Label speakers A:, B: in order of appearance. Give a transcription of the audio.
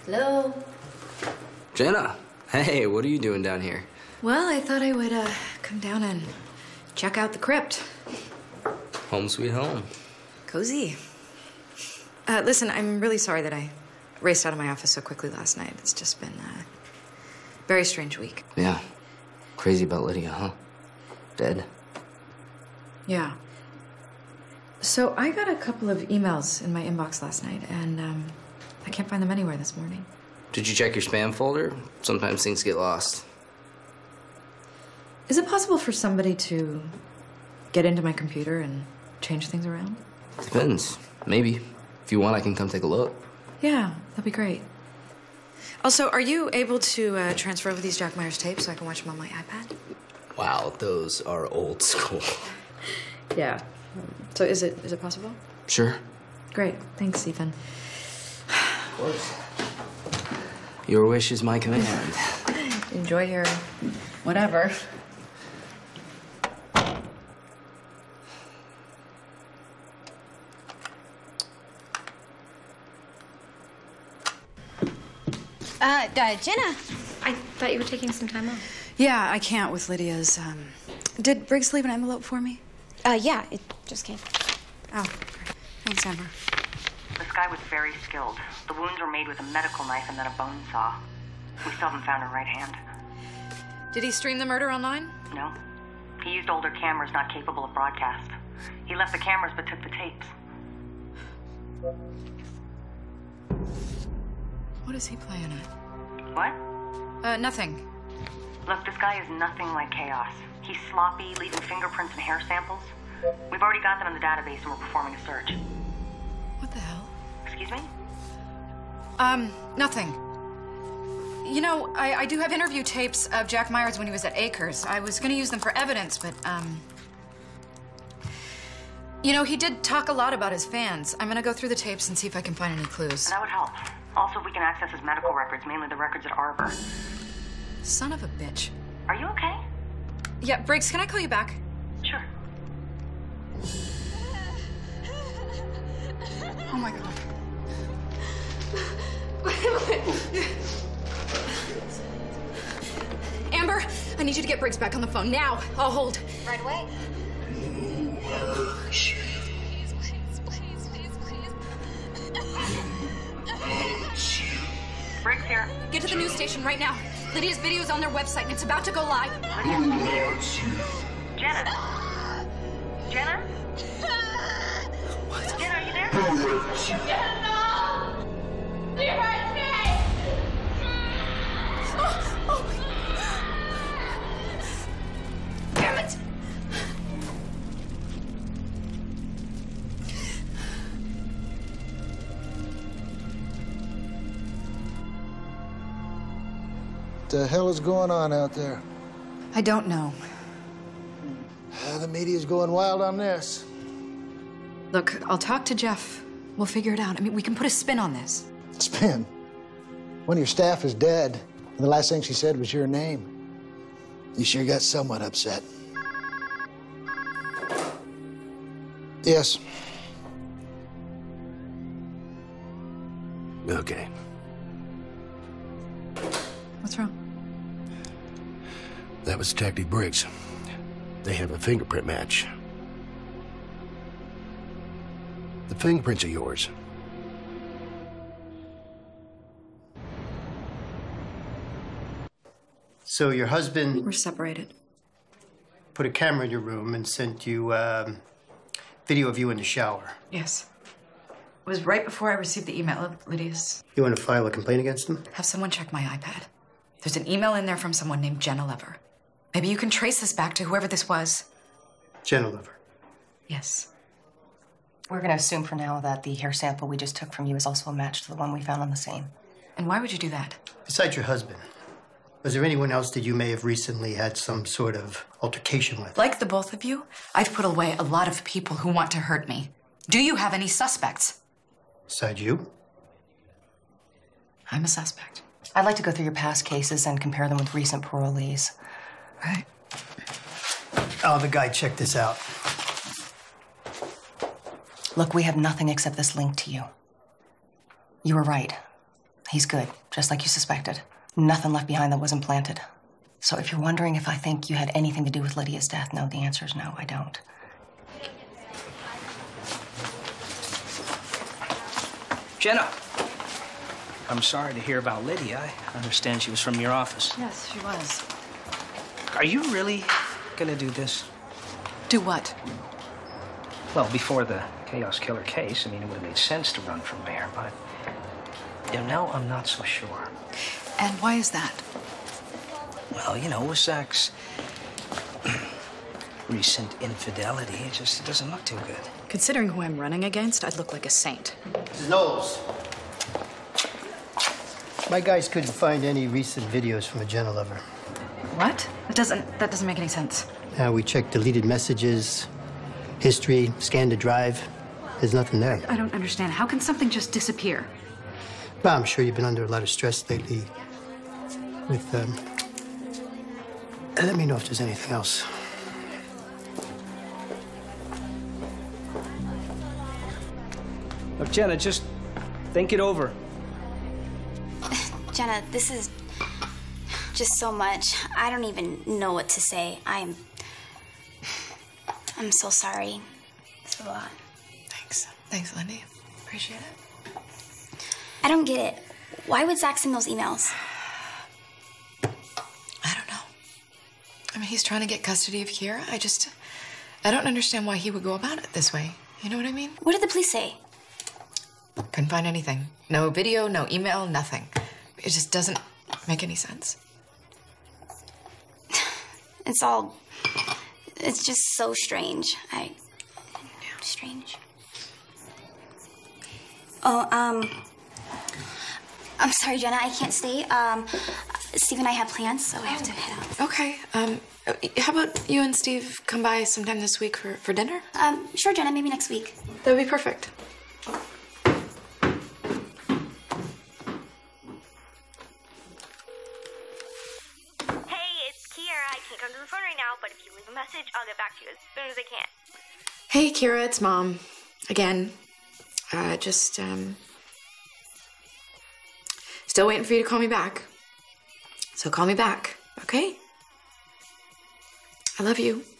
A: Hello?
B: Jenna, hey, what are you doing down here?
A: Well, I thought I would come down and check out the crypt.
B: Home sweet home.
A: Cozy. Listen, I'm really sorry that I raced out of my office so quickly last night. It's just been a very strange week.
B: Yeah. Crazy about Lydia, huh? Dead?
A: Yeah. So I got a couple of emails in my inbox last night, and I can't find them anywhere this morning.
B: Did you check your spam folder? Sometimes things get lost.
A: Is it possible for somebody to get into my computer and change things around?
B: Depends. Maybe. If you want, I can come take a look.
A: Yeah, that'd be great. Also, are you able to transfer over these Jack Myers tapes so I can watch them on my iPad?
B: Wow, those are old school.
A: Yeah. So is it possible?
B: Sure.
A: Great. Thanks, Ethan.
B: Of course. Your wish is my command.
A: Enjoy your whatever.
C: Jenna, I thought you were taking some time off.
A: Yeah, I can't with Lydia's. Did Briggs leave an envelope for me?
C: Yeah, it just came.
A: Oh, thanks, Amber.
D: This guy was very skilled. The wounds were made with a medical knife and then a bone saw. We still haven't found her right hand.
A: Did he stream the murder online?
D: No. He used older cameras not capable of broadcast. He left the cameras but took the tapes.
A: What is he playing at?
D: What?
A: Nothing.
D: Look, this guy is nothing like Chaos. He's sloppy, leaving fingerprints and hair samples. We've already got them in the database and we're performing a search.
A: What the hell?
D: Excuse me?
A: Nothing. You know, I do have interview tapes of Jack Myers when he was at Acres. I was gonna use them for evidence, but, you know, he did talk a lot about his fans. I'm gonna go through the tapes and see if I can find any clues.
D: That would help. Also, if we can access his medical records, mainly the records at Arbor.
A: Son of a bitch.
D: Are you okay?
A: Yeah, Briggs, can I call you back?
D: Sure.
A: Oh, my God. Amber, I need you to get Briggs back on the phone now. I'll hold.
C: Right away.
D: Briggs here.
A: Get to the news station right now. Lydia's video's on their website and it's about to go live.
D: Jenna? Jenna?
A: What?
D: Jenna, are you there?
C: Jenna! You hurt me!
A: Oh my... Damn it!
E: What the hell is going on out there?
A: I don't know.
E: The media's going wild on this.
A: Look, I'll talk to Jeff. We'll figure it out. I mean, we can put a spin on this.
E: Spin. One of your staff is dead, and the last thing she said was your name. You sure got somewhat upset. Yes.
F: Okay.
A: What's wrong?
F: That was Detective Briggs. They have a fingerprint match. The fingerprints are yours.
G: So your husband
A: We're separated.
G: put a camera in your room and sent you video of you in the shower.
A: Yes. It was right before I received the email of Lydia's.
G: You want to file a complaint against him?
A: Have someone check my iPad. There's an email in there from someone named Jenna Lever. Maybe you can trace this back to whoever this was.
G: Jenna Lever.
A: Yes.
D: We're going to assume for now that the hair sample we just took from you is also a match to the one we found on the scene.
A: And why would you do that?
G: Besides your husband, was there anyone else that you may have recently had some sort of altercation with?
A: Like the both of you, I've put away a lot of people who want to hurt me. Do you have any suspects?
G: Besides you?
A: I'm a suspect.
D: I'd like to go through your past cases and compare them with recent parolees.
A: Right.
G: Oh, the guy, check this out.
D: Look, we have nothing except this link to you. You were right.
H: He's good, just like you suspected. Nothing left behind that wasn't planted. So if you're wondering if I think you had anything to do with Lydia's death, no, the answer is no, I don't.
I: Jenna, I'm sorry to hear about Lydia. I understand she was from your office.
A: Yes, she was.
I: Are you really gonna do this?
A: Do what?
I: Well, before the Chaos Killer case, I mean, it would have made sense to run for mayor, but now I'm not so sure.
A: And why is that?
I: Well, you know, with Zach's recent infidelity, it doesn't look too good.
A: Considering who I'm running against, I'd look like a saint.
G: Mrs. Knowles. My guys couldn't find any recent videos from a Jenna lover.
A: What? That doesn't make any sense.
G: We checked deleted messages, history, scanned the drive. There's nothing there.
A: I don't understand. How can something just disappear?
G: Well, I'm sure you've been under a lot of stress lately with, let me know if there's anything else.
I: Look, Jenna, just think it over.
C: Jenna, this is just so much. I don't even know what to say. I'm so sorry. It's a lot.
A: Thanks. Thanks, Lindy. Appreciate it.
C: I don't get it. Why would Zach send those emails?
A: I don't know. I mean, he's trying to get custody of Kira. I don't understand why he would go about it this way. You know what I mean?
C: What did the police say?
A: Couldn't find anything. No video, no email, nothing. It just doesn't make any sense.
C: It's just so strange. Strange. Oh, I'm sorry, Jenna, I can't stay. Steve and I have plans, so I have to head out.
A: Okay, how about you and Steve come by sometime this week for dinner?
C: Sure, Jenna, maybe next week.
A: That would be perfect.
J: Come to the phone right now, but if you leave a message, I'll get back to you as soon as I can.
A: Hey, Kira, it's Mom. Again. Still waiting for you to call me back. So call me back, okay? I love you.